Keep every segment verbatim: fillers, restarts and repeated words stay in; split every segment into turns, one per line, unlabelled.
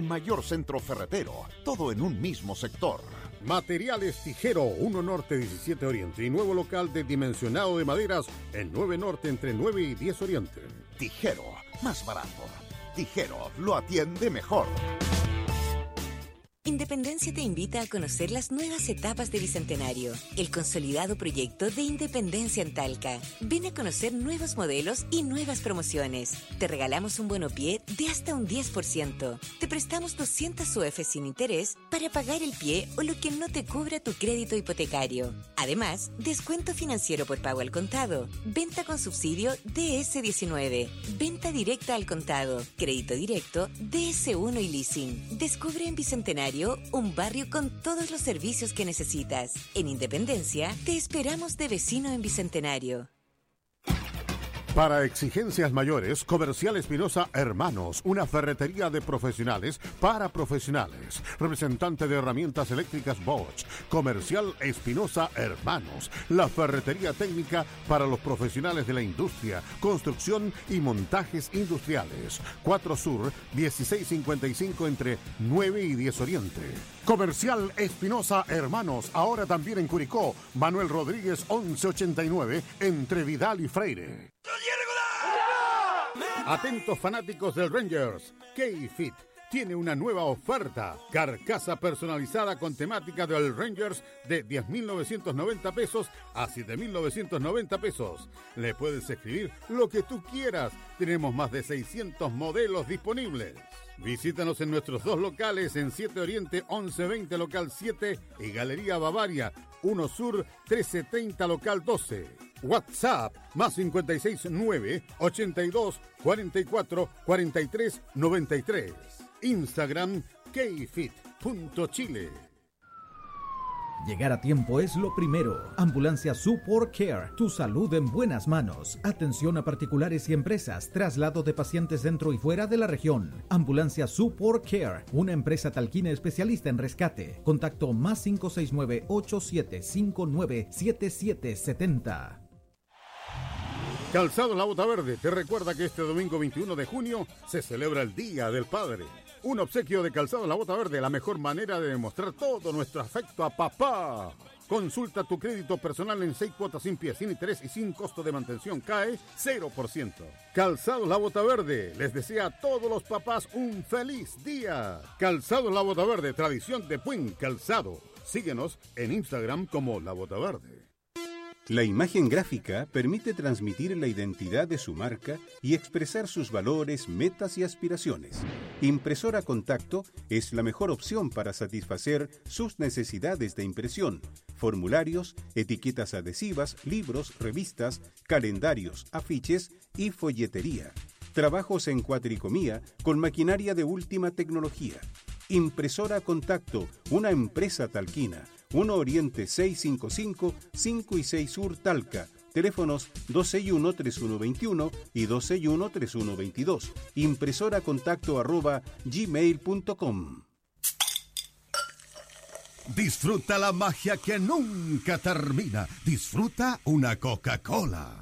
mayor centro ferretero, todo en un mismo sector.
Materiales Tijero, uno Norte, diecisiete Oriente y nuevo local de dimensionado de maderas en nueve Norte entre nueve y diez Oriente.
Tijero, más barato. Tijero, lo atiende mejor.
Independencia te invita a conocer las nuevas etapas de Bicentenario, el consolidado proyecto de Independencia en Talca. Ven a conocer nuevos modelos y nuevas promociones. Te regalamos un bonopié de hasta un diez por ciento. Te prestamos doscientas U F sin interés para pagar el pie o lo que no te cubra tu crédito hipotecario. Además, descuento financiero por pago al contado, venta con subsidio D S diecinueve, venta directa al contado, crédito directo D S uno y leasing. Descubre en Bicentenario un barrio con todos los servicios que necesitas. En Independencia, te esperamos de vecino en Bicentenario.
Para exigencias mayores, Comercial Espinosa Hermanos, una ferretería de profesionales para profesionales. Representante de herramientas eléctricas Bosch. Comercial Espinosa Hermanos, la ferretería técnica para los profesionales de la industria, construcción y montajes industriales. cuatro Sur, dieciséis cincuenta y cinco entre nueve y diez Oriente. Comercial Espinosa Hermanos, ahora también en Curicó. Manuel Rodríguez, once ochenta y nueve, entre Vidal y Freire. Atentos fanáticos del Rangers, K-Fit tiene una nueva oferta. Carcasa personalizada con temática del Rangers de diez mil novecientos noventa pesos a siete mil novecientos noventa pesos. Le puedes escribir lo que tú quieras. Tenemos más de seiscientos modelos disponibles. Visítanos en nuestros dos locales en siete Oriente once veinte local siete y Galería Bavaria uno Sur trescientos setenta local doce. WhatsApp más cincuenta y seis nueve ochenta y dos cuarenta y cuatro cuarenta y tres noventa y tres. Instagram kfit punto chile.
Llegar a tiempo es lo primero. Ambulancia Support Care, tu salud en buenas manos. Atención a particulares y empresas, traslado de pacientes dentro y fuera de la región. Ambulancia Support Care, una empresa talquina especialista en rescate. Contacto más cinco seis nueve ocho siete cinco nueve siete siete siete cero.
Calzado La Bota Verde te recuerda que este domingo veintiuno de junio se celebra el Día del Padre. Un obsequio de Calzado La Bota Verde, la mejor manera de demostrar todo nuestro afecto a papá. Consulta tu crédito personal en seis cuotas sin pie, sin interés y sin costo de mantención. Cae cero por ciento. Calzado La Bota Verde les desea a todos los papás un feliz día. Calzado La Bota Verde, tradición de buen calzado. Síguenos en Instagram como La Bota Verde.
La imagen gráfica permite transmitir la identidad de su marca y expresar sus valores, metas y aspiraciones. Impresora Contacto es la mejor opción para satisfacer sus necesidades de impresión, formularios, etiquetas adhesivas, libros, revistas, calendarios, afiches y folletería. Trabajos en cuatricomía con maquinaria de última tecnología. Impresora Contacto, una empresa talquina. uno Oriente seiscientos cincuenta y cinco, cinco y seis Sur Talca. Teléfonos dos seis uno tres uno dos uno y dos seis uno tres uno dos dos. Impresora contacto arroba gmail punto com.
Disfruta la magia que nunca termina. Disfruta una Coca-Cola.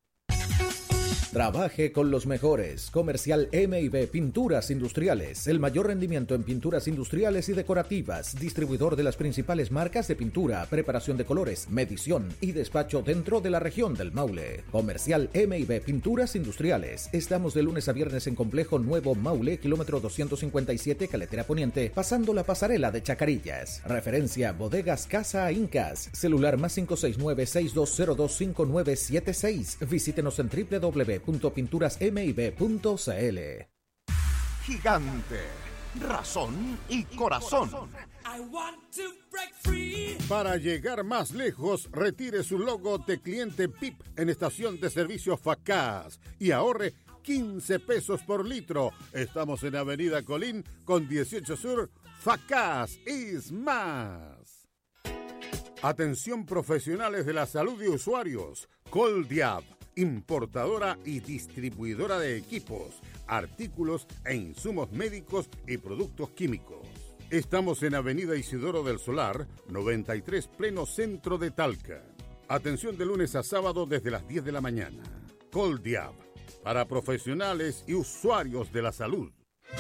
Trabaje con los mejores. Comercial M y B Pinturas Industriales. El mayor rendimiento en pinturas industriales y decorativas. Distribuidor de las principales marcas de pintura, preparación de colores, medición y despacho dentro de la región del Maule. Comercial M y B Pinturas Industriales. Estamos de lunes a viernes en Complejo Nuevo Maule, kilómetro doscientos cincuenta y siete, Caletera Poniente, pasando la pasarela de Chacarillas. Referencia Bodegas Casa Incas. Celular más cinco seis nueve seis dos cero dos cinco nueve siete seis. Visítenos en doble u doble u doble u punto pinturas m y b punto c l.
Gigante, razón y corazón.
Para llegar más lejos, retire su logo de cliente P I P en estación de servicio Facaz y ahorre quince pesos por litro. Estamos en Avenida Colín con dieciocho Sur. Facaz is más. Atención profesionales de la salud y usuarios. Coldiab, importadora y distribuidora de equipos, artículos e insumos médicos y productos químicos. Estamos en Avenida Isidoro del Solar, noventa y tres, pleno centro de Talca. Atención de lunes a sábado desde las diez de la mañana. Coldiab, para profesionales y usuarios de la salud.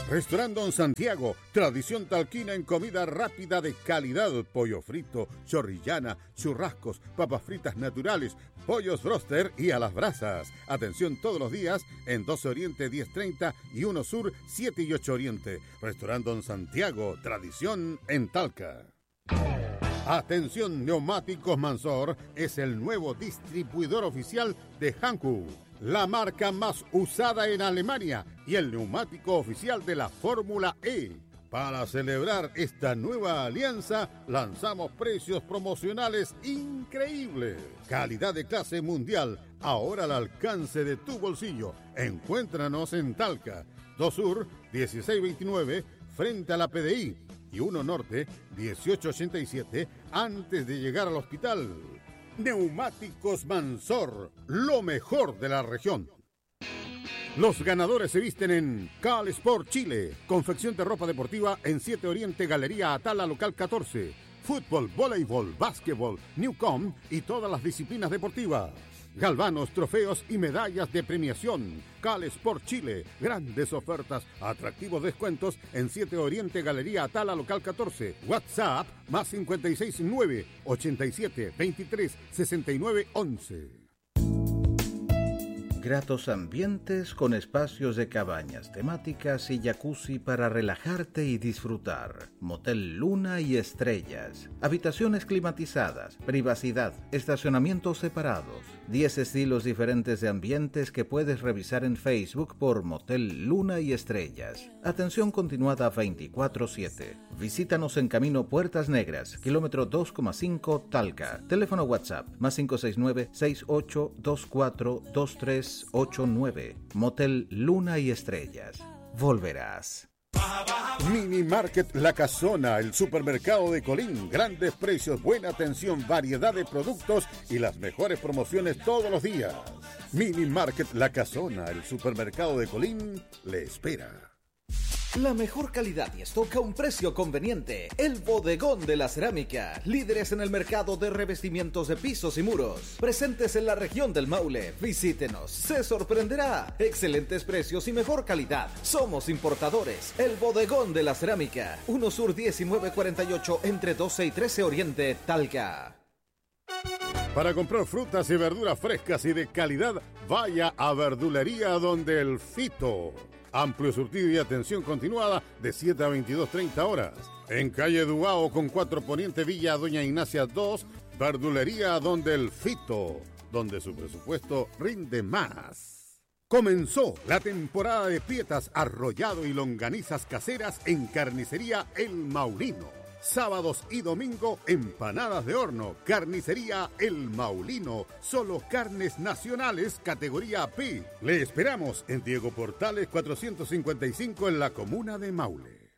Restaurante Don Santiago, tradición talquina en comida rápida de calidad, pollo frito, chorrillana, churrascos, papas fritas naturales, pollos broster y a las brasas. Atención todos los días en doce Oriente diez treinta y uno Sur siete y ocho Oriente. Restaurante Don Santiago, tradición en Talca. Atención, Neumáticos Mansor es el nuevo distribuidor oficial de Hankook, la marca más usada en Alemania y el neumático oficial de la Fórmula E. Para celebrar esta nueva alianza, lanzamos precios promocionales increíbles. Calidad de clase mundial, ahora al alcance de tu bolsillo. Encuéntranos en Talca, dos Sur, dieciséis veintinueve, frente a la P D I, y uno Norte, dieciocho ochenta y siete, antes de llegar al hospital. Neumáticos Mansor, lo mejor de la región. Los ganadores se visten en Cal Sport Chile, confección de ropa deportiva en siete Oriente, Galería Atala, local catorce. Fútbol, voleibol, básquetbol, Newcom y todas las disciplinas deportivas. Galvanos, trofeos y medallas de premiación. Cal Sport Chile, grandes ofertas, atractivos descuentos en siete Oriente, Galería Atala, local catorce. WhatsApp, más cincuenta y seis nueve, ochenta y siete, veintitrés, sesenta y nueve, once.
Gratos ambientes con espacios de cabañas temáticas y jacuzzi para relajarte y disfrutar. Motel Luna y Estrellas. Habitaciones climatizadas, privacidad, estacionamientos separados. diez estilos diferentes de ambientes que puedes revisar en Facebook por Motel Luna y Estrellas. Atención continuada veinticuatro siete. Visítanos en Camino Puertas Negras, kilómetro dos coma cinco, Talca. Teléfono WhatsApp, más cinco seis nueve, seis ocho dos cuatro, dos tres ocho nueve. Motel Luna y Estrellas. Volverás.
Mini Market La Casona, el supermercado de Colín. Grandes precios, buena atención, variedad de productos y las mejores promociones todos los días. Mini Market La Casona, el supermercado de Colín, le espera.
La mejor calidad y stock a un precio conveniente. El Bodegón de la Cerámica. Líderes en el mercado de revestimientos de pisos y muros. Presentes en la región del Maule. Visítenos. Se sorprenderá. Excelentes precios y mejor calidad. Somos importadores. El Bodegón de la Cerámica. uno Sur diecinueve cuarenta y ocho entre doce y trece Oriente, Talca.
Para comprar frutas y verduras frescas y de calidad, vaya a Verdulería Donde el Fito. Amplio surtido y atención continuada de siete a veintidós treinta horas. En calle Dubao con cuatro Poniente, Villa Doña Ignacia dos, Verdulería Donde el Fito, donde su presupuesto rinde más. Comenzó la temporada de pietas, arrollado y longanizas caseras en Carnicería El Maulino. Sábados y domingo, empanadas de horno. Carnicería El Maulino. Solo carnes nacionales, categoría P. Le esperamos en Diego Portales cuatrocientos cincuenta y cinco en la comuna de Maule.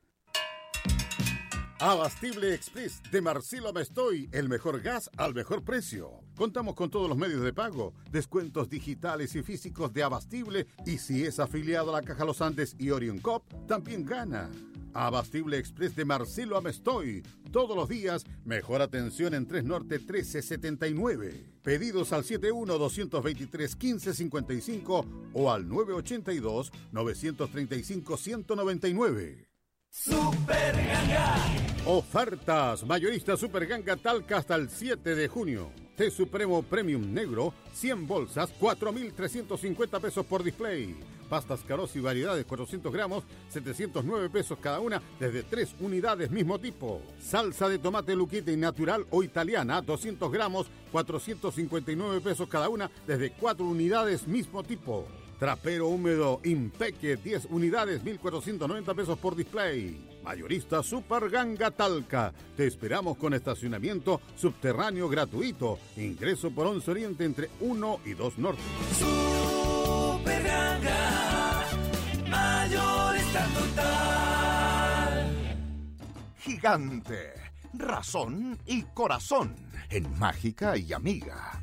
Abastible Express de Marcelo Mestoy, el mejor gas al mejor precio. Contamos con todos los medios de pago, descuentos digitales y físicos de Abastible, y si es afiliado a la Caja Los Andes y Orion Cop, también gana. Abastible Express de Marcelo Amestoy. Todos los días, mejor atención en tres Norte trece setenta y nueve. Pedidos al setenta y uno, doscientos veintitrés, quince cincuenta y cinco o al nueve ochenta y dos, novecientos treinta y cinco, ciento noventa y nueve.
Super Ganga.
Ofertas. Mayorista Super Ganga Talca hasta el siete de junio. Té Supremo Premium Negro, cien bolsas, cuatro mil trescientos cincuenta pesos por display. Pastas Caros y variedades, cuatrocientos gramos, setecientos nueve pesos cada una, desde tres unidades mismo tipo. Salsa de tomate Luquita y natural o italiana, doscientos gramos, cuatrocientos cincuenta y nueve pesos cada una, desde cuatro unidades mismo tipo. Trapero húmedo Impeque, diez unidades, mil cuatrocientos noventa pesos por display. Mayorista Super Ganga Talca. Te esperamos con estacionamiento subterráneo gratuito. Ingreso por once Oriente entre uno y dos Norte.
Super Ganga, Mayorista total.
Gigante, razón y corazón en Mágica y Amiga.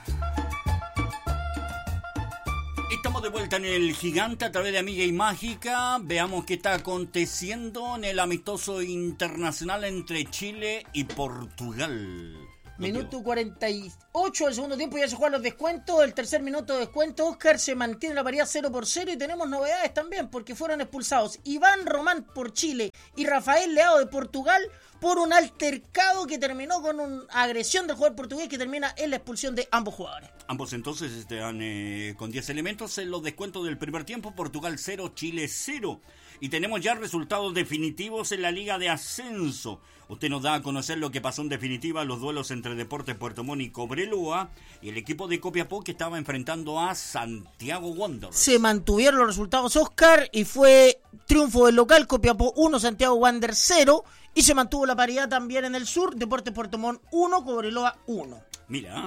Estamos de vuelta en el Gigante a través de Amiga y Mágica. Veamos qué está aconteciendo en el amistoso internacional entre Chile y Portugal.
Minuto cuarenta y ocho del segundo tiempo, ya se juegan los descuentos. El tercer minuto de descuento, Oscar, se mantiene la paridad cero por cero y tenemos novedades también porque fueron expulsados Iván Román por Chile y Rafael Leao de Portugal por un altercado que terminó con una agresión del jugador portugués que termina en la expulsión de ambos jugadores.
Ambos entonces están eh, con diez elementos en los descuentos del primer tiempo. Portugal cero, Chile cero. Y tenemos ya resultados definitivos en la Liga de Ascenso. Usted nos da a conocer lo que pasó en definitiva, los duelos entre Deportes Puerto Montt y Cobreloa y el equipo de Copiapó que estaba enfrentando a Santiago Wanderers.
Se mantuvieron los resultados, Oscar, y fue triunfo del local, Copiapó uno, Santiago Wanderers cero, y se mantuvo la paridad también en el sur, Deportes Puerto Montt uno, Cobreloa uno.
Mira,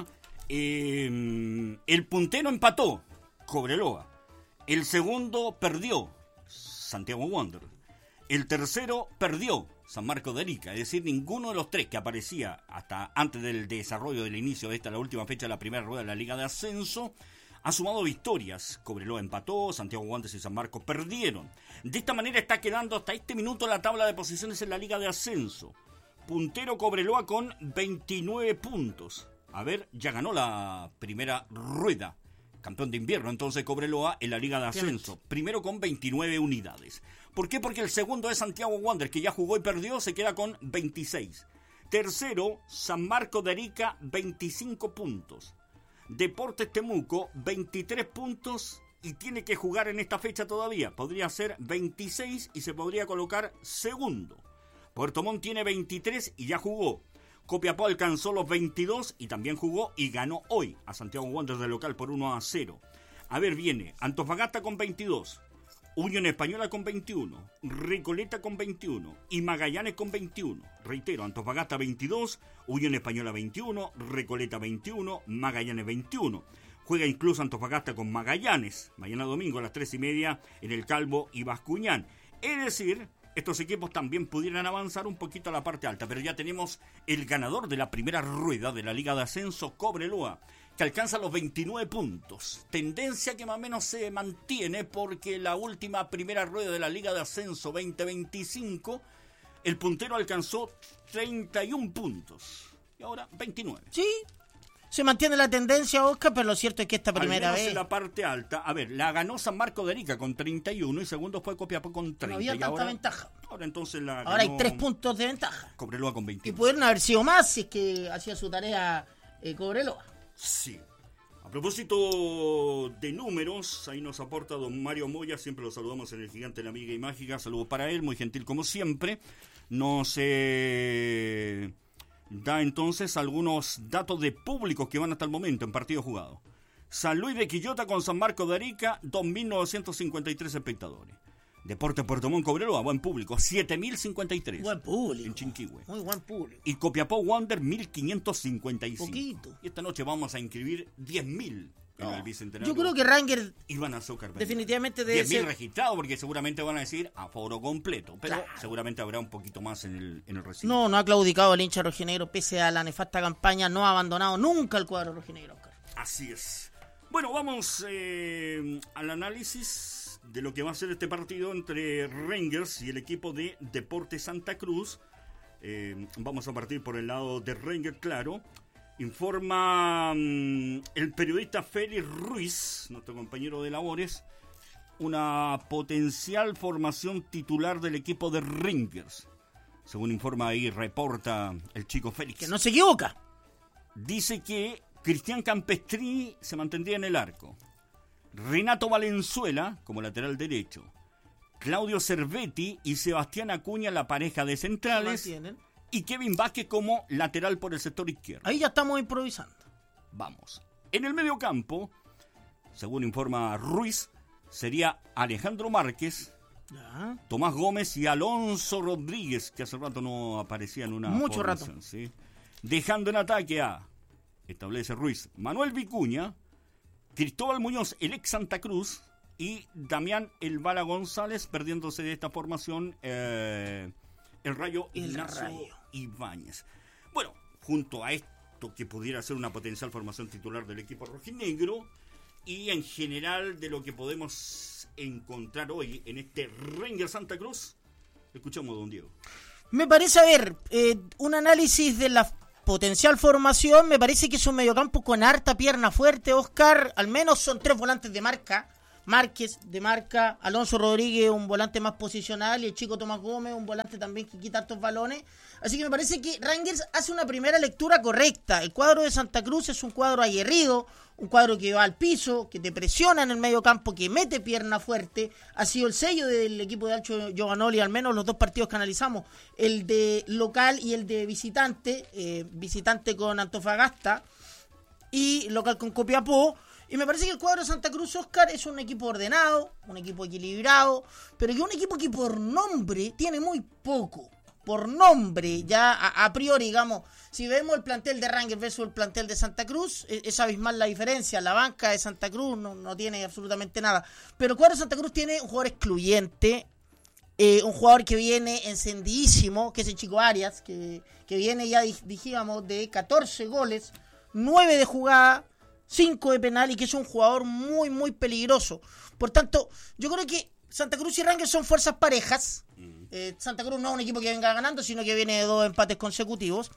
eh, el puntero empató, Cobreloa. El segundo perdió, Santiago Wanderers. El tercero perdió, San Marcos de Arica. Es decir, ninguno de los tres que aparecía hasta antes del desarrollo del inicio de esta, la última fecha de la primera rueda de la Liga de Ascenso, ha sumado victorias. Cobreloa empató, Santiago Wanderers y San Marcos perdieron. De esta manera está quedando hasta este minuto la tabla de posiciones en la Liga de Ascenso. Puntero Cobreloa con veintinueve puntos. A ver, ya ganó la primera rueda. Campeón de invierno, entonces Cobreloa en la Liga de Ascenso. Primero con veintinueve unidades. ¿Por qué? Porque el segundo es Santiago Wanderers, que ya jugó y perdió, se queda con veintiséis. Tercero, San Marcos de Arica, veinticinco puntos. Deportes Temuco, veintitrés puntos y tiene que jugar en esta fecha todavía. Podría ser veintiséis y se podría colocar segundo. Puerto Montt tiene veintitrés y ya jugó. Copiapó alcanzó los veintidós y también jugó y ganó hoy a Santiago Wanderers de local por uno a cero. A ver, viene Antofagasta con veintidós, Unión Española con veintiuno, Recoleta con veintiuno y Magallanes con veintiuno. Reitero, Antofagasta veintidós, Unión Española veintiuno, Recoleta veintiuno, Magallanes veintiuno. Juega incluso Antofagasta con Magallanes, mañana domingo a las tres y media en el Calvo y Bascuñán. Es decir, estos equipos también pudieran avanzar un poquito a la parte alta, pero ya tenemos el ganador de la primera rueda de la Liga de Ascenso, Cobreloa, que alcanza los veintinueve puntos. Tendencia que más o menos se mantiene porque la última primera rueda de la Liga de Ascenso veinte veinticinco, el puntero alcanzó treinta y uno puntos y ahora veintinueve.
Sí, se mantiene la tendencia, Oscar, pero lo cierto es que esta primera
Al menos
vez...
en la parte alta, a ver, la ganó San Marcos de Arica con treinta y uno y segundo fue Copiapó con treinta.
No había
y
tanta
ahora,
ventaja.
Ahora entonces la
Ahora
ganó
hay tres puntos de ventaja.
Cobreloa con
Y
veintiuno.
pudieron haber sido más si es que hacía su tarea eh, Cobreloa.
Sí. A propósito de números, ahí nos aporta don Mario Moya, siempre lo saludamos en el Gigante de la Amiga y Mágica, saludos para él, muy gentil como siempre. Nos eh, da entonces algunos datos de públicos que van hasta el momento en partido jugado. San Luis de Quillota con San Marcos de Arica, dos mil novecientos cincuenta y tres espectadores. Deportes Puerto Montt Cobreloa, buen público, siete mil cincuenta y tres.
Buen público.
En Chinquihue.
Muy buen público.
Y Copiapó Wander, mil quinientos cincuenta y cinco.
Poquito.
Y esta noche vamos a inscribir diez mil en
No.
el Bicentenario.
Yo creo que Ranger
Iban a Azúcar.
definitivamente debe
diez mil
ser...
registrados, porque seguramente van a decir aforo completo. Pero
Claro.
seguramente habrá un poquito más en el, en el recinto.
No, no ha claudicado el hincha rojinegro pese a la nefasta campaña, no ha abandonado nunca el cuadro rojinegro, Oscar.
Así es. Bueno, vamos eh, al análisis de lo que va a ser este partido entre Rangers y el equipo de Deportes Santa Cruz. Eh, vamos a partir por el lado de Rangers, claro. Informa um, el periodista Félix Ruiz, nuestro compañero de labores, una potencial formación titular del equipo de Rangers. Según informa ahí, reporta el chico Félix.
Que no se equivoca.
Dice que Cristian Campestrini se mantendría en el arco. Renato Valenzuela como lateral derecho. Claudio Cervetti y Sebastián Acuña, la pareja de centrales.
Mantienen.
Y Kevin Vázquez como lateral por el sector izquierdo.
Ahí ya estamos improvisando.
Vamos. En el medio campo, según informa Ruiz, sería Alejandro Márquez,
Ya.
Tomás Gómez y Alonso Rodríguez, que hace rato no aparecía en una
Mucho
formación, ¿sí? Dejando en ataque a, establece Ruiz, Manuel Vicuña, Cristóbal Muñoz, el ex Santa Cruz, y Damián El Bala González, perdiéndose de esta formación eh, el Rayo
El
Ignacio
Rayo.
Ibáñez. Bueno, junto a esto que pudiera ser una potencial formación titular del equipo rojinegro, y en general de lo que podemos encontrar hoy en este Rangers Santa Cruz, escuchamos a don Diego.
Me parece, a ver, eh, un análisis de la potencial formación, me parece que es un mediocampo con harta pierna fuerte, Oscar. Al menos son tres volantes de marca. Márquez de marca, Alonso Rodríguez, un volante más posicional, y el chico Tomás Gómez, un volante también que quita hartos balones. Así que me parece que Rangers hace una primera lectura correcta. El cuadro de Santa Cruz es un cuadro aguerrido, un cuadro que va al piso, que te presiona en el medio campo, que mete pierna fuerte. Ha sido el sello del equipo de Alcho Giovanoli, al menos los dos partidos que analizamos, el de local y el de visitante, eh, visitante con Antofagasta y local con Copiapó. Y me parece que el cuadro de Santa Cruz, Oscar, es un equipo ordenado, un equipo equilibrado, pero que un equipo que por nombre tiene muy poco. Por nombre, ya a, a priori, digamos, si vemos el plantel de Rangers versus el plantel de Santa Cruz, es, es abismal la diferencia. La banca de Santa Cruz no, no tiene absolutamente nada. Pero el cuadro de Santa Cruz tiene un jugador excluyente, eh, un jugador que viene encendidísimo, que es el Chico Arias, que, que viene ya, dijimos, de catorce goles, nueve de jugada, cinco de penal, y que es un jugador muy, muy peligroso. Por tanto, yo creo que Santa Cruz y Rangers son fuerzas parejas. Eh, Santa Cruz no es un equipo que venga ganando, sino que viene de dos empates consecutivos.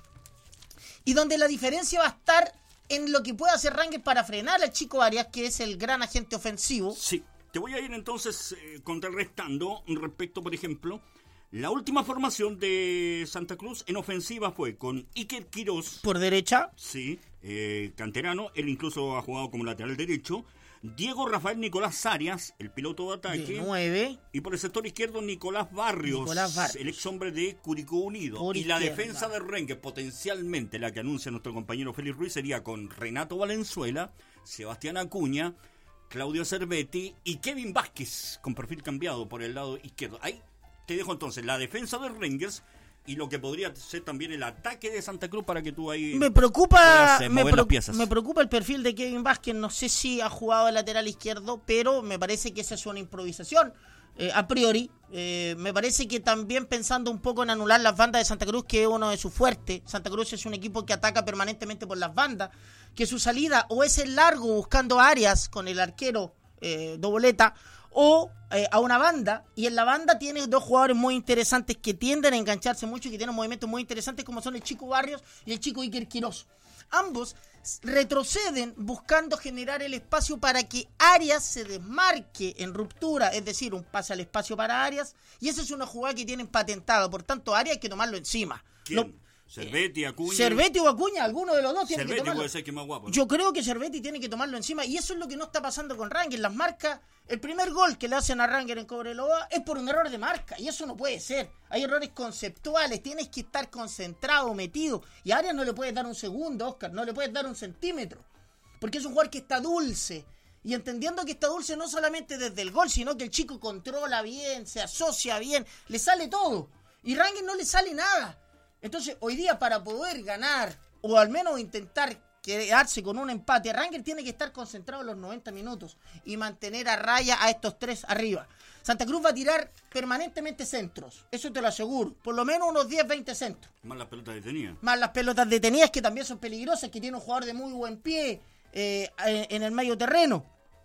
Y donde la diferencia va a estar en lo que puede hacer Rangers para frenar al Chico Arias, que es el gran agente ofensivo.
Sí, te voy a ir entonces eh, contrarrestando respecto, por ejemplo, la última formación de Santa Cruz en ofensiva fue con Iker Quirós.
Por derecha.
Sí, eh, canterano, él incluso ha jugado como lateral derecho. Diego Rafael Nicolás Arias, el piloto de ataque.
De nueve.
Y por el sector izquierdo, Nicolás Barrios,
Nicolás Barrios.
el ex hombre de Curicó Unido.
Por
y
izquierda.
La defensa de Rengue, potencialmente la que anuncia nuestro compañero Félix Ruiz, sería con Renato Valenzuela, Sebastián Acuña, Claudio Cervetti y Kevin Vázquez, con perfil cambiado por el lado izquierdo. Ahí te dejo entonces la defensa de Rangers y lo que podría ser también el ataque de Santa Cruz para que tú ahí
me preocupa
puedas, eh,
me,
mover
pro-
las piezas.
me preocupa el perfil de Kevin Vázquez. No sé si ha jugado de lateral izquierdo, pero me parece que esa es una improvisación eh, a priori. Eh, me parece que también pensando un poco en anular las bandas de Santa Cruz, que es uno de sus fuertes. Santa Cruz es un equipo que ataca permanentemente por las bandas, que su salida o es el largo buscando áreas con el arquero eh, Doboleta, o eh, a una banda, y en la banda tiene dos jugadores muy interesantes que tienden a engancharse mucho y que tienen movimientos muy interesantes, como son el Chico Barrios y el Chico Iker Quirós. Ambos retroceden buscando generar el espacio para que Arias se desmarque en ruptura, es decir, un pase al espacio para Arias, y esa es una jugada que tienen patentada. Por tanto, Arias hay que tomarlo encima.
¿Quién?
Lo,
Cervetti, Acuña.
Cervetti o Acuña, alguno de los dos tiene que
Cervetti
tomarlo.
puede ser que más guapo, ¿no?
Yo creo que Cervetti tiene que tomarlo encima, y eso es lo que no está pasando con Rangers. Las marcas, el primer gol que le hacen a Rangers en Cobreloa es por un error de marca, y eso no puede ser. Hay errores conceptuales, tienes que estar concentrado, metido, y a Arias no le puedes dar un segundo, Oscar, no le puedes dar un centímetro, porque es un jugador que está dulce, y entendiendo que está dulce no solamente desde el gol, sino que el chico controla bien, se asocia bien, le sale todo, y Rangers no le sale nada. Entonces, hoy día, para poder ganar, o al menos intentar quedarse con un empate, Rangers tiene que estar concentrado en los noventa minutos y mantener a raya a estos tres arriba. Santa Cruz va a tirar permanentemente centros, eso te lo aseguro, por lo menos unos diez, veinte centros.
Más las pelotas detenidas.
Más las pelotas detenidas, que también son peligrosas, que tiene un jugador de muy buen pie eh, en el medio terreno,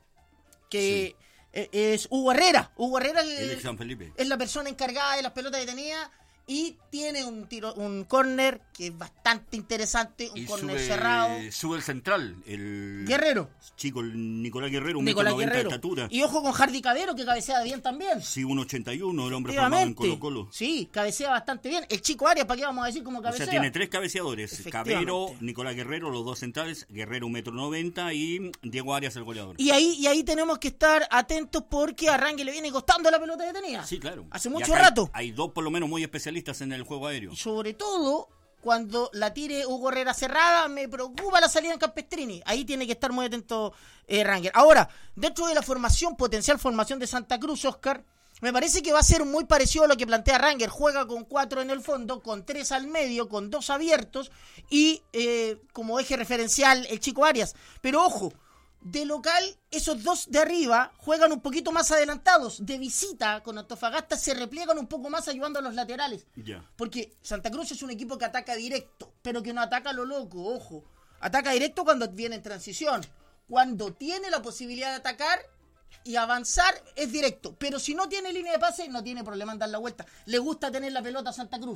que sí. es Hugo Herrera. Hugo Herrera
el ex San Felipe.
Es la persona encargada de las pelotas detenidas. Y tiene un tiro, un córner que es bastante interesante, un córner cerrado.
Sube el central, el
Guerrero.
Chico, el Nicolás Guerrero, un
Nicolás
metro noventa de
Guerrero.
estatura.
Y ojo con Hardy Cabero, que cabecea bien también.
Sí, uno ochenta y uno, el hombre formado en Colo Colo.
Sí, cabecea bastante bien. El Chico Arias, ¿para qué vamos a decir cómo cabecea?
O sea, tiene tres cabeceadores. Cabero, Nicolás Guerrero, los dos centrales. Guerrero, un metro noventa, y Diego Arias, el goleador.
Y ahí, y ahí tenemos que estar atentos, porque a Rangers le viene costando la pelota detenida.
Sí, claro.
Hace mucho rato.
Hay, hay dos, por lo menos, muy especialistas en el juego aéreo.
Y sobre todo, cuando la tire Hugo Herrera cerrada, me preocupa la salida en Campestrini. Ahí tiene que estar muy atento eh, Rangers. Ahora, dentro de la formación, potencial formación de Santa Cruz, Oscar, me parece que va a ser muy parecido a lo que plantea Rangers. Juega con cuatro en el fondo, con tres al medio, con dos abiertos y eh, como eje referencial el Chico Arias. Pero ojo, de local, esos dos de arriba juegan un poquito más adelantados. De visita, con Antofagasta, se repliegan un poco más ayudando a los laterales.
Yeah.
Porque Santa Cruz es un equipo que ataca directo, pero que no ataca a lo loco, ojo. Ataca directo cuando viene en transición. Cuando tiene la posibilidad de atacar y avanzar, es directo. Pero si no tiene línea de pase, no tiene problema en dar la vuelta. Le gusta tener la pelota a Santa Cruz.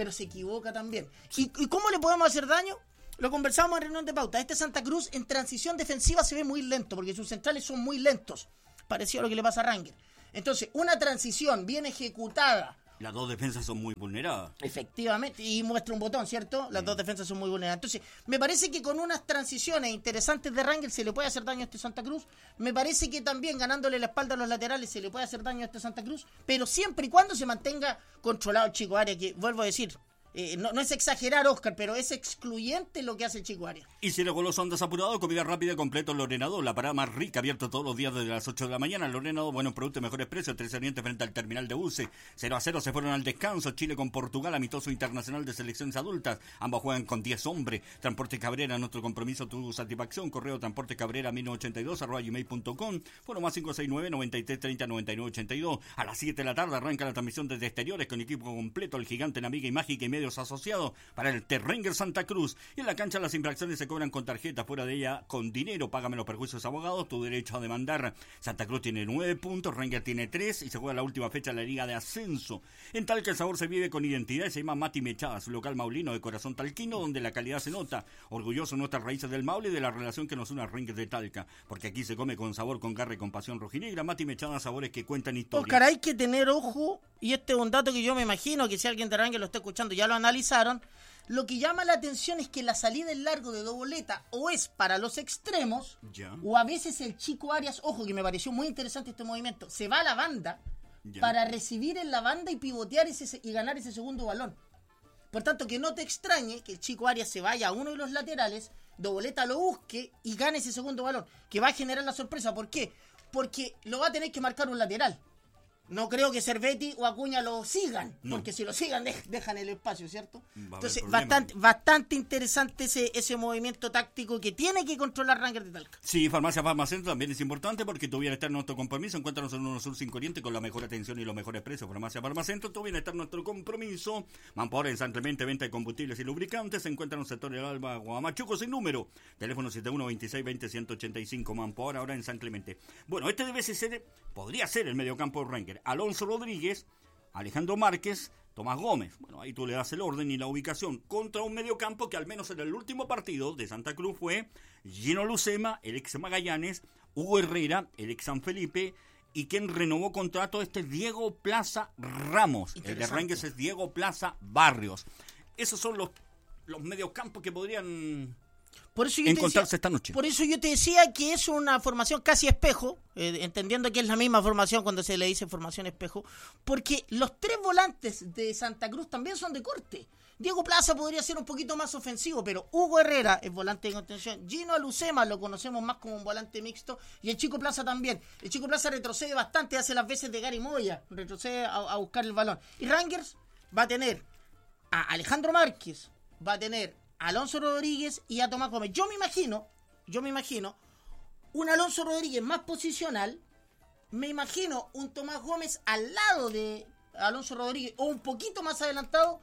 pero se equivoca también. ¿Y, ¿Y cómo le podemos hacer daño? Lo conversamos en reunión de pauta. Este Santa Cruz en transición defensiva se ve muy lento, porque sus centrales son muy lentos. Parecido a lo que le pasa a Rangers. Entonces, una transición bien ejecutada.
Las dos defensas son muy vulneradas.
Efectivamente, y muestra un botón, ¿cierto? Las sí. dos defensas son muy vulneradas. Entonces, me parece que con unas transiciones interesantes de Rangers se le puede hacer daño a este Santa Cruz. Me parece que también ganándole la espalda a los laterales se le puede hacer daño a este Santa Cruz, pero siempre y cuando se mantenga controlado el Chico Arias, que vuelvo a decir, Eh, no, no es exagerar, Oscar, pero es excluyente lo que hace el Chico Arias.
Y si los golosos andas apurado, comida rápida completo Lorenado, la parada más rica, abierto todos los días desde las ocho de la mañana. Lorenado, buenos productos, mejores precios, Tres Oriente frente al terminal de buses. cero a cero se fueron al descanso. Chile con Portugal, amistoso internacional de selecciones adultas. Ambos juegan con diez hombres. Transporte Cabrera, nuestro compromiso, tu satisfacción. Correo transporte cabrera mil novecientos ochenta y dos arroba gmail punto com. Foro más cinco seis nueve, noventa y tres, treinta, noventa y nueve, ochenta y dos. A las siete de la tarde arranca la transmisión desde exteriores con equipo completo, el gigante en Amiga y Mágica y medios asociados para el Terrenger Santa Cruz. Y en la cancha las infracciones se cobran con tarjeta, fuera de ella con dinero. Págame los perjuicios abogados, tu derecho a demandar. Santa Cruz tiene nueve puntos, Ranger tiene tres y se juega la última fecha de la Liga de Ascenso. En tal que el sabor se vive con identidad, se llama Mati Mechada, su local maulino de corazón talquino, donde la calidad se nota. Orgulloso de nuestras raíces del Maule y de la relación que nos une a Rangers de Talca, porque aquí se come con sabor, con garra y con pasión rojinegra. Mati Mechada, sabores que cuentan historia.
Oscar, hay que tener ojo, y este es un dato que yo me imagino que si alguien de Rangers lo está escuchando ya lo analizaron. Lo que llama la atención es que la salida en largo de Doboleta o es para los extremos, ya. o a veces el Chico Arias, ojo que me pareció muy interesante este movimiento, se va a la banda ya. para recibir en la banda y pivotear ese, y ganar ese segundo balón. Por tanto, que no te extrañe que el Chico Arias se vaya a uno de los laterales, Doboleta lo busque y gane ese segundo balón, que va a generar la sorpresa. ¿Por qué? Porque lo va a tener que marcar un lateral. No creo que Cervetti o Acuña lo sigan, no. porque si lo sigan de, dejan el espacio, ¿cierto? Entonces, bastante bastante interesante ese ese movimiento táctico que tiene que controlar Rangers de Talca.
Sí, Farmacia Farmacentro también es importante porque tu bienestar es nuestro compromiso. Encuéntranos en uno Sur cinco Oriente con la mejor atención y los mejores precios. Farmacia Farmacentro, tu bienestar es nuestro compromiso. Manpower en San Clemente, venta de combustibles y lubricantes. Se encuentra en el sector del Alba, Guamachuco, sin número. Teléfono siete uno veintiséis veinte ciento ochenta y cinco. Manpower ahora en San Clemente. Bueno, este debe ser, podría ser el mediocampo de Rangers. Alonso Rodríguez, Alejandro Márquez, Tomás Gómez. Bueno, ahí tú le das el orden y la ubicación contra un mediocampo que al menos en el último partido de Santa Cruz fue Gino Lucema, el ex Magallanes, Hugo Herrera, el ex San Felipe, y quien renovó contrato este Diego Plaza Ramos. El de Rangers es Diego Plaza Barrios. Esos son los, los mediocampos que podrían...
Por eso, yo te decía,
esta noche.
por eso yo te decía que es una formación casi espejo, eh, entendiendo que es la misma formación cuando se le dice formación espejo, porque los tres volantes de Santa Cruz también son de corte. Diego Plaza podría ser un poquito más ofensivo, pero Hugo Herrera es volante de contención. Gino Lucema lo conocemos más como un volante mixto, y el Chico Plaza también. El Chico Plaza retrocede bastante, hace las veces de Gary Moya, retrocede a, a buscar el balón. Y Rangers va a tener a Alejandro Márquez, va a tener Alonso Rodríguez y a Tomás Gómez. Yo me imagino, yo me imagino un Alonso Rodríguez más posicional, me imagino un Tomás Gómez al lado de Alonso Rodríguez o un poquito más adelantado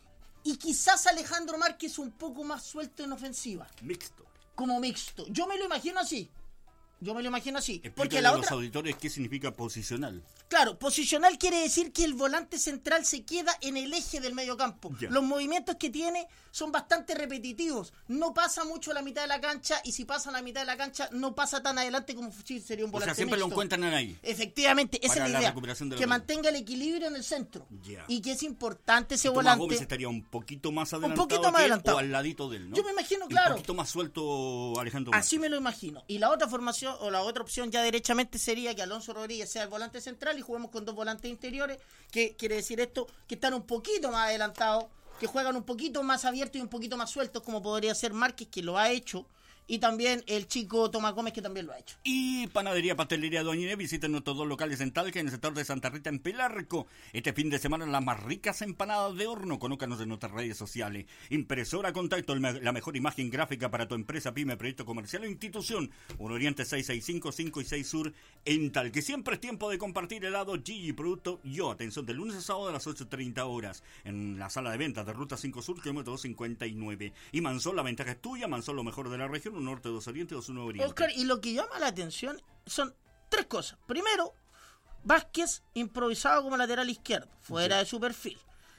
y quizás Alejandro Márquez un poco más suelto en ofensiva.
Mixto.
Como mixto. Yo me lo imagino así. Yo me lo imagino así.
Explícale
porque la
a los
otra...
auditores qué significa posicional.
Claro, posicional quiere decir que el volante central se queda en el eje del mediocampo. Yeah. Los movimientos que tiene son bastante repetitivos. No pasa mucho a la mitad de la cancha y si pasa a la mitad de la cancha no pasa tan adelante como si sería un volante.
O sea, siempre
mixto.
Lo encuentran ahí.
Efectivamente, esa
Para
es la,
la
idea.
De
que
la
mantenga el equilibrio en el centro.
Yeah.
Y que es importante ese
y
volante.
Tomás Gómez estaría un poquito más adelantado,
un poquito más adelantado.
o al ladito de él, ¿no?
Yo me imagino, claro.
Un poquito más suelto Alejandro Márquez.
Así me lo imagino. Y la otra formación o la otra opción ya derechamente sería que Alonso Rodríguez sea el volante central y juguemos con dos volantes interiores, que quiere decir esto, que están un poquito más adelantados, que juegan un poquito más abiertos y un poquito más sueltos, como podría ser Márquez, que lo ha hecho, y también el chico Tomás Gómez, que también lo ha hecho.
Y Panadería Pastelería Doña Inés, visiten nuestros dos locales en Talca, en el sector de Santa Rita, en Pelarco. Este fin de semana las más ricas empanadas de horno. Conócanos en nuestras redes sociales. Impresora Contacto, la mejor imagen gráfica para tu empresa, pyme, proyecto comercial o institución. Un Oriente seis seis cinco, cinco y seis Sur en Talca. Siempre es tiempo de compartir helado Gigi Producto Yo. Atención, de lunes a sábado a las ocho treinta horas en la sala de ventas de Ruta cinco Sur, kilómetro doscientos cincuenta y nueve. Y Mansol, la ventaja es tuya. Mansol, lo mejor de la región. Un norte, dos oriente, dos uno oriente.
Oscar, y lo que llama la atención son tres cosas. Primero, Vázquez improvisado como lateral izquierdo, fuera sí. de su perfil.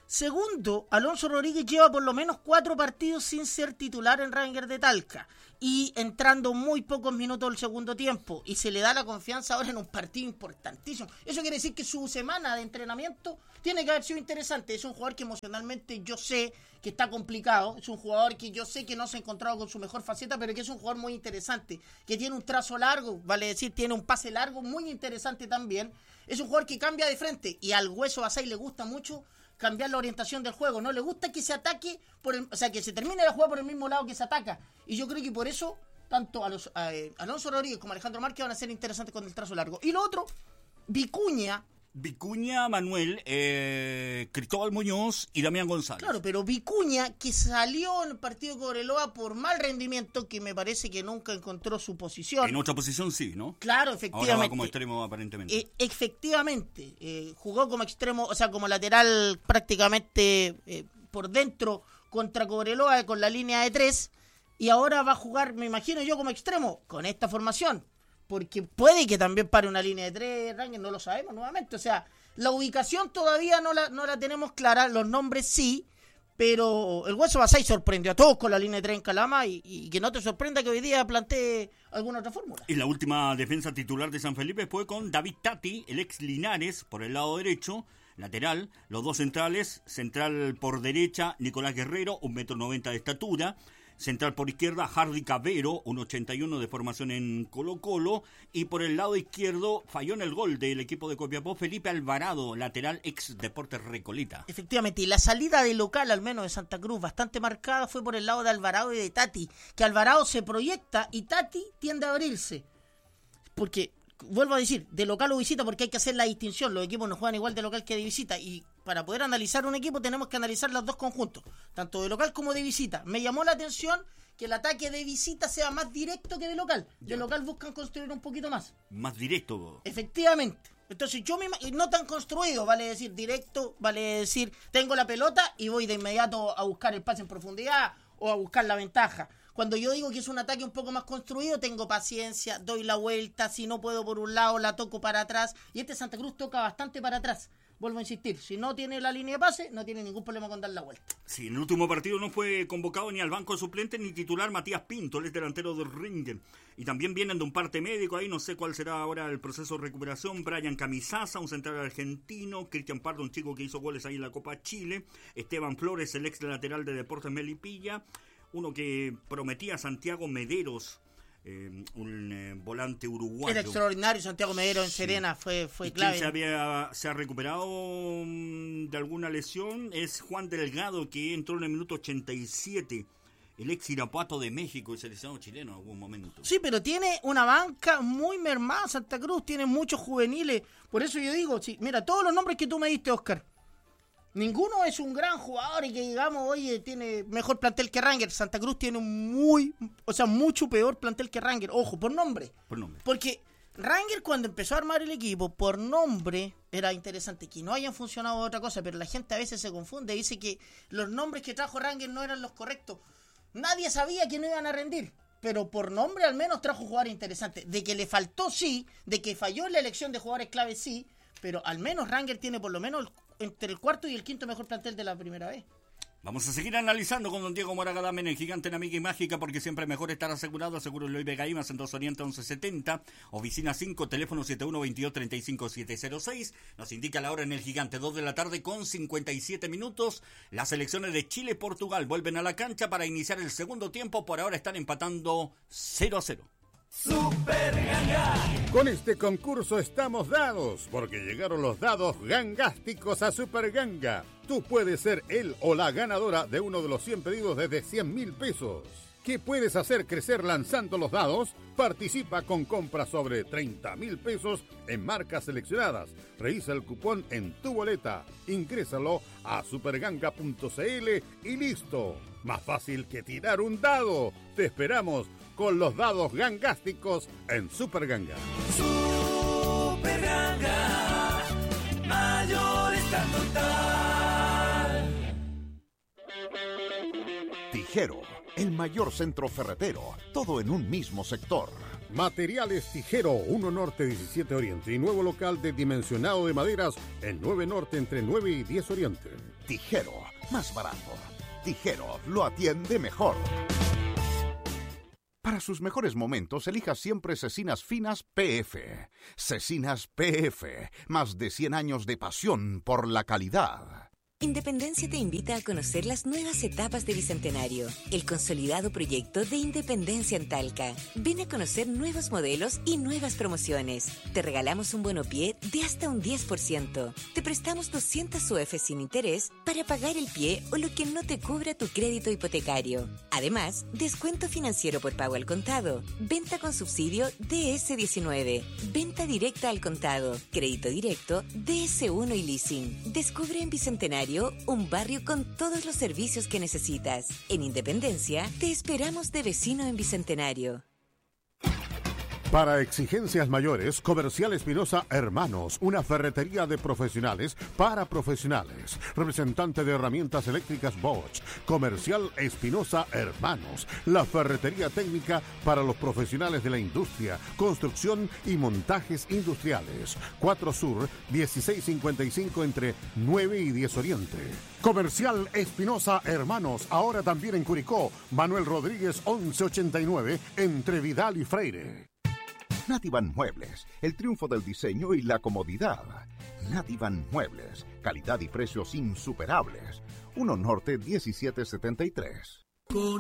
Segundo, Alonso Rodríguez lleva por lo menos cuatro partidos sin ser titular en Rangers de Talca y entrando muy pocos minutos del segundo tiempo, y se le da la confianza ahora en un partido importantísimo. Eso quiere decir que su semana de entrenamiento tiene que haber sido interesante. Es un jugador que emocionalmente yo sé que está complicado, es un jugador que yo sé que no se ha encontrado con su mejor faceta, pero que es un jugador muy interesante, que tiene un trazo largo, vale decir, tiene un pase largo muy interesante también. Es un jugador que cambia de frente, y al Hueso Basay le gusta mucho cambiar la orientación del juego. No le gusta que se ataque, por el, o sea, que se termine la jugada por el mismo lado que se ataca. Y yo creo que por eso, tanto a los, a, eh, Alonso Rodríguez como Alejandro Márquez van a ser interesantes con el trazo largo. Y lo otro, Vicuña.
Vicuña, Manuel, eh, Cristóbal Muñoz y Damián González.
Claro, pero Vicuña, que salió en el partido de Cobreloa por mal rendimiento, que me parece que nunca encontró su posición.
En otra posición sí, ¿no?
Claro, efectivamente.
Ahora va como extremo aparentemente.
Eh, efectivamente, eh, jugó como extremo, o sea, como lateral prácticamente eh, por dentro contra Cobreloa con la línea de tres, y ahora va a jugar, me imagino yo, como extremo con esta formación. Porque puede que también pare una línea de tres, Rangers, no lo sabemos nuevamente. O sea, la ubicación todavía no la, no la tenemos clara, los nombres sí, pero el Hueso Basay sorprendió a todos con la línea de tres en Calama, y, y que no te sorprenda que hoy día plantee alguna otra fórmula.
Y la última defensa titular de San Felipe fue con David Tati, el ex Linares, por el lado derecho, lateral, los dos centrales, central por derecha, Nicolás Guerrero, un metro noventa de estatura, central por izquierda, Hardy Cabero, un ochenta y uno de formación en Colo Colo, y por el lado izquierdo falló en el gol del equipo de Copiapó Felipe Alvarado, lateral ex Deportes Recoleta.
Efectivamente, y la salida de local, al menos de Santa Cruz, bastante marcada, fue por el lado de Alvarado y de Tati, que Alvarado se proyecta y Tati tiende a abrirse, porque, vuelvo a decir, de local o visita, porque hay que hacer la distinción, los equipos no juegan igual de local que de visita, y para poder analizar un equipo tenemos que analizar los dos conjuntos, tanto de local como de visita. Me llamó la atención que el ataque de visita sea más directo que de local. De ya. Local buscan construir un poquito más.
Más directo.
Efectivamente. Entonces yo me imagino, no tan construido, vale decir directo, vale decir tengo la pelota y voy de inmediato a buscar el pase en profundidad o a buscar la ventaja. Cuando yo digo que es un ataque un poco más construido, tengo paciencia, doy la vuelta, si no puedo por un lado la toco para atrás, y este Santa Cruz toca bastante para atrás. Vuelvo a insistir, si no tiene la línea de pase, no tiene ningún problema con dar la vuelta.
Sí, en el último partido no fue convocado ni al banco de suplentes ni titular Matías Pinto, el delantero del Rangers. Y también vienen de un parte médico, ahí no sé cuál será ahora el proceso de recuperación. Brian Camisaza, un central argentino. Cristian Pardo, un chico que hizo goles ahí en la Copa Chile. Esteban Flores, el ex lateral de Deportes Melipilla. Uno que prometía, Santiago Mederos, eh, un eh, volante uruguayo.
Era extraordinario Santiago Mederos en sí. Serena, fue, fue clave.
Se, había, se ha recuperado um, de alguna lesión es Juan Delgado, que entró en el minuto ochenta y siete. El ex Irapuato de México y seleccionado chileno en algún momento.
Sí, pero tiene una banca muy mermada Santa Cruz, tiene muchos juveniles. Por eso yo digo, sí, mira, todos los nombres que tú me diste, Oscar, ninguno es un gran jugador y que digamos, oye, tiene mejor plantel que Rangers. Santa Cruz tiene un muy, o sea, mucho peor plantel que Rangers. Ojo, por nombre.
Por nombre.
Porque Rangers, cuando empezó a armar el equipo, por nombre, era interesante que no hayan funcionado otra cosa, pero la gente a veces se confunde, dice que los nombres que trajo Rangers no eran los correctos. Nadie sabía que no iban a rendir, pero por nombre al menos trajo jugadores interesantes. De que le faltó, sí, de que falló en la elección de jugadores clave, sí, pero al menos Rangers tiene por lo menos entre el cuarto y el quinto mejor plantel de la primera vez.
Vamos a seguir analizando con don Diego Moragadame en el Gigante en Amiga y Mágica, porque siempre es mejor estar asegurado. Aseguro Eloy Vega Imas en dos Oriente once setenta, oficina cinco, teléfono siete uno veintidós treinta y cinco siete cero seis. Nos indica la hora en el Gigante, dos de la tarde con cincuenta y siete minutos. Las selecciones de Chile y Portugal vuelven a la cancha para iniciar el segundo tiempo. Por ahora están empatando cero a cero.
Super Ganga.
Con este concurso estamos dados, porque llegaron los dados gangásticos a Super Ganga. Tú puedes ser el o la ganadora de uno de los cien pedidos desde cien mil pesos. ¿Qué puedes hacer crecer lanzando los dados? Participa con compras sobre treinta mil pesos en marcas seleccionadas. Revisa el cupón en tu boleta. Ingrésalo a superganga punto cl y listo. Más fácil que tirar un dado. Te esperamos con los dados gangásticos en Super Ganga.
Super Ganga, mayor está total.
Tijero, el mayor centro ferretero, todo en un mismo sector.
Materiales Tijero, uno Norte, diecisiete Oriente y nuevo local de dimensionado de maderas en nueve Norte entre nueve y diez Oriente.
Tijero, más barato. Tijero, lo atiende mejor. Para sus mejores momentos, elija siempre Cecinas Finas P F. Cecinas P F, más de cien años de pasión por la calidad.
Independencia te invita a conocer las nuevas etapas de Bicentenario, el consolidado proyecto de Independencia en Talca. Ven a conocer nuevos modelos y nuevas promociones. Te regalamos un bonopié de hasta un diez por ciento. Te prestamos doscientas U F sin interés para pagar el pie o lo que no te cubra tu crédito hipotecario. Además, descuento financiero por pago al contado, venta con subsidio D S diecinueve, venta directa al contado, crédito directo D S uno y leasing. Descubre en Bicentenario un barrio con todos los servicios que necesitas. En Independencia, te esperamos de vecino en Bicentenario.
Para exigencias mayores, Comercial Espinosa Hermanos, una ferretería de profesionales para profesionales. Representante de herramientas eléctricas Bosch. Comercial Espinosa Hermanos, la ferretería técnica para los profesionales de la industria, construcción y montajes industriales. cuatro Sur, dieciséis cincuenta y cinco entre nueve y diez Oriente. Comercial Espinosa Hermanos, ahora también en Curicó. Manuel Rodríguez once ochenta y nueve entre Vidal y Freire.
Nativan Muebles, el triunfo del diseño y la comodidad. Nativan Muebles, calidad y precios insuperables. uno Norte diecisiete setenta y tres.